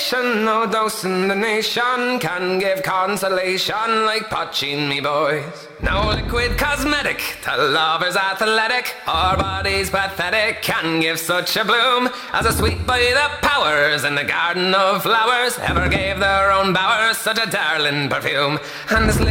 consolation, no dose in the nation can give consolation like Pachin, me boys. No liquid cosmetic, the lover's athletic, our body's pathetic, can give such a bloom as a sweet by the powers in the garden of flowers ever gave their own bowers such a darling perfume. And this